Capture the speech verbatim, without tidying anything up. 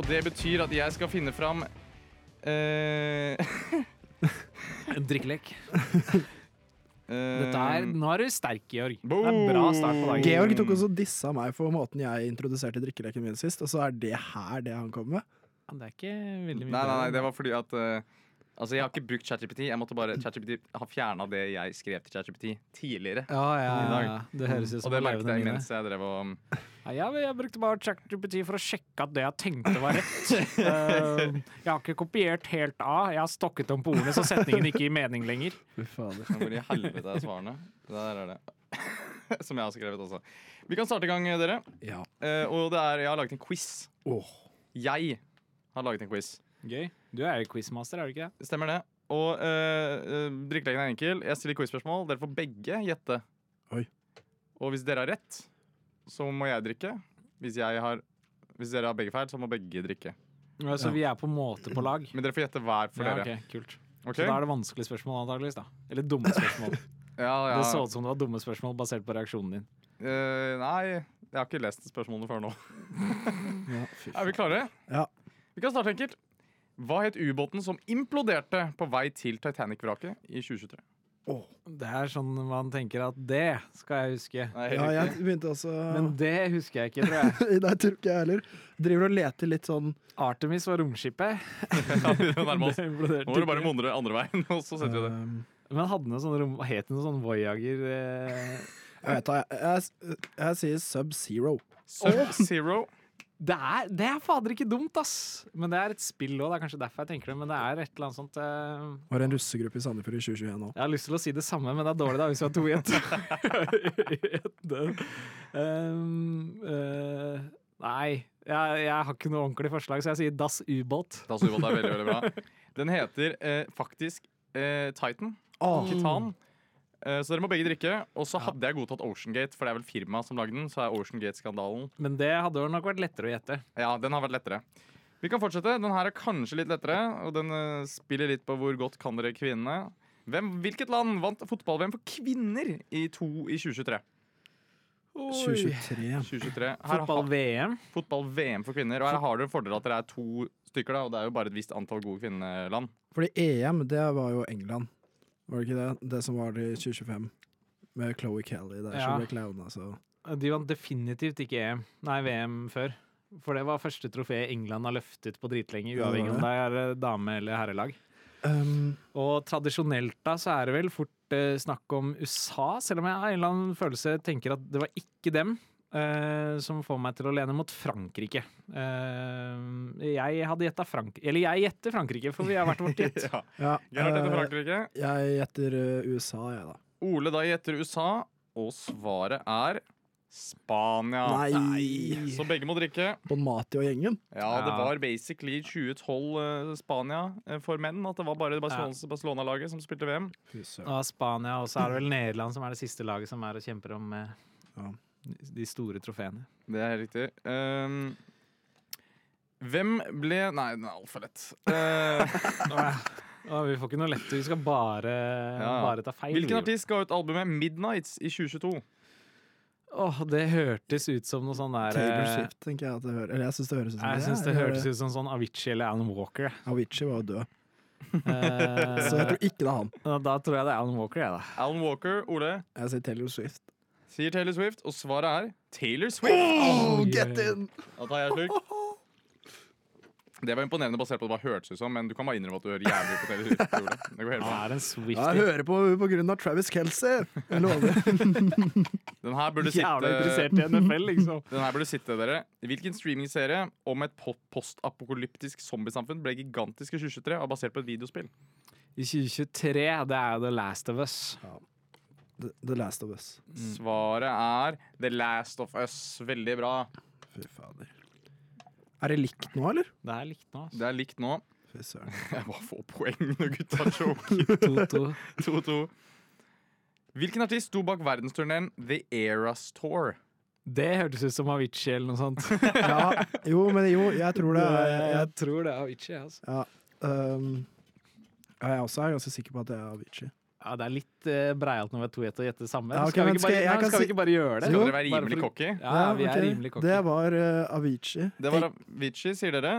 og det betyr at jeg skal finne fram uh, En drikkelek. Dette uh, er, nå er du sterk, Georg. Det er en bra start på dagen. Georg tok også dissa meg for måten jeg introduserte drikkeleken min sist, og så er det her det han kom med. Ja, det er ikke veldig mye Nei, nei, nei, bedre. det var fordi at uh, Altså, jeg har ikke brukt ChatGPT. Jeg måtte bare ChatGPT har fjernet det jeg skrev til ChatGPT tidligere. Ja, ja, I dag. ja. Det høres ut Og som det å leve merket det jeg mine. mens jeg drev og Ja, jeg, jeg brukte bare ChatGPT for å sjekke at det jeg tenkte var rett. uh, jeg har ikke kopiert helt av. Jeg har stokket om på ordene, så setningen ikke gir mening lenger. Fy fader. Hvor i helvete er svarene? Der er det. Som jeg har skrevet også. Vi kan starte i gang, dere. Ja. Uh, og det er, jeg har laget en quiz. Åh. Jeg har laget en quiz. Gøy. Du er jo quizmaster, er du ikke det? Stemmer det. Og uh, uh, drikkeleken er enkel. Jeg stiller quizspørsmål. Dere får begge gjette. Oi. Og hvis dere har rett, så må jeg drikke. Hvis, jeg har, hvis dere har begge feil, så må begge drikke. Ja, så Ja. vi er på en måte på lag. Men dere får gjette hver for Ja, dere. ok, kult. Ok? Så da er det vanskelige spørsmål antageligvis da. Eller dumme spørsmål. Ja, ja. Det så ut som det var dumme spørsmål basert på reaksjonen din. Eh, nei, jeg har ikke lest spørsmålene før nå. Ja, fy Er vi klare? Ja. Vi kan starte enkelt. Hva het ubåten som imploderte på vei til Titanic-vraket i tjue tjuetre? Åh. Det er sånn man tenker at det skal jeg huske. Nei, Ja, helt jeg begynte også Men det husker jeg ikke, tror jeg. Nei, tror ikke jeg heller. Driver og leter litt sånn Artemis var romskipet. riktig. Ja, vi nærmer oss. Det Nå imploderte må du bare ikke. mondre andre veien, og så setter vi det. um, Men hadde noe sånn rom... Het det noe sånn Voyager eh... Jeg vet da, jeg, jeg, jeg sier Sub-Zero. Sub-Zero. det, er, det er fader ikke dumt, ass! Men det er et spill òg, det er kanskje derfor jeg tenker det. Men det er et eller annet sånt eh... Var en russegruppe i Sandefjord i tjue tjueen nå. Jeg har lyst til å si det samme, men det er dårlig da hvis vi har to gjett. um, uh, nei, jeg, jeg har ikke noe ordentlig forslag, så jeg sier Das Ubåt. Das ubåt er veldig, veldig bra. Den heter eh, faktisk eh, Titan. Åh. Titan. Eh, så dere må begge drikke. Og så hadde jeg godtatt Ocean Gate, for det er vel firmaet som lagde den. Så er Ocean Gate-skandalen. Men det hadde nok vært lettere å gjette. Ja, den har vært lettere. Vi kan fortsette. Den her er kanskje litt lettere, og den eh, spiller litt på hvor godt kan dere kvinnene. Hvem, hvilket land vant fotball-V M for kvinner i, to, i tjue tjuetre? tjue tjuetre. tjue tjuetre. Her har- Fotball-V M. Fotball-V M for kvinner. Og her har dere fordel at dere er to stykker, da, og det er jo bare et visst antall gode kvinneland. Fordi E M, det var jo England. Var det ikke det? Det som var i tjue tjuefem. Med Chloe Kelly der Ja. som ble clowna, så De vant definitivt ikke E M. Nei, V M før. For det var første trofé England har løftet på dritlenge, Ja, det var uavhengig om det er eh, dame- eller herrelag. um, Og tradisjonelt da så er det vel fort eh, snakk om U S A, selv om jeg har en eller annen følelse tenker at det var ikke dem eh, som får meg til å lene mot Frankrike. Eh, jeg hadde gjettet Frankrike, eller jeg gjetter Frankrike, for vi har vært vårt gjett. Ja. Ja, Gerhard heter eh, Frankrike. jeg gjetter eh, U S A, jeg, da. Ole da gjetter U S A, og svaret er Spania. Nei. Så begge må drikke. Bon Mati og gjengen. Ja, det Ja. var basically tjue tolv eh, Spania eh, for menn. At det var bare Barcelona- Barcelona-laget som spilte V M. Fy søren. Og Spania, og så er det vel Nederland som er det siste laget som er og kjemper om eh, Ja. de- de store trofeene. Det er helt riktig. Um, hvem ble Nei, den er altfor lett. Eh, Å, vi får ikke noe lett, vi skal bare, Ja. bare ta feil. hvilken vi. artist ga ut albumet Midnights i tjue tjueto? Åh, det hørtes ut som noe sånn der Taylor eh, Swift, tenker jeg at det hører. Eller jeg syns det høres ut som Jeg syns det hørtes ut som sånn Avicii eller Alan Walker. jeg. Avicii var jo død, Eh, så jeg tror ikke det er han. da, da tror jeg det er Alan Walker, jeg, da. Alan Walker, Ole, Jeg sier Taylor Swift. sier Taylor Swift, og svaret er Taylor Swift. Oh, Oi, get oi, oi. in! Da tar jeg en slurk. Det var imponerende basert på at det bare hørtes ut som, men du kan bare innrømme at du hører jævlig på Taylor Swift. Ole. Det går helt Han bra. er en Ja, Swiftie. jeg hører på på grunn av Travis Kelce. Jeg lover. Den her burde Jævla interessert sitte i N F L, liksom. Den her burde sitte, dere. Hvilken streamingserie om et po- postapokalyptisk zombiesamfunn ble gigantisk i tjue tjuetre og basert på et videospill? I tjue tjuetre, det er The Last of Us. The, the Last of Us. Svaret er The Last of Us. Veldig bra. Fy fader. Er det likt nå, eller? Det er likt nå, altså. Det er likt nå. Fy søren. Jeg bare får poeng når gutta choker. to-to. to to. Hvilken artist sto bak verdensturneen The Eras Tour? Det hørtes ut som Avicii eller noe sånt. Ja, jo, men jo, jeg tror det er jeg, Jeg tror det er Avicii, altså. ja, um, ja, jeg også er ganske sikker på at det er Avicii. Ja, det er litt uh, breialt når vi er to gjett og gjetter samme. Ja, ok, skal vi men ikke skal bare, jeg- jeg nei, kan skal vi si- ikke bare gjøre det? Skal Jo, dere være bare rimelig for- cocky? Ja, vi er ok. rimelig cocky. Det var uh, Avicii. Det var Avicii, sier dere.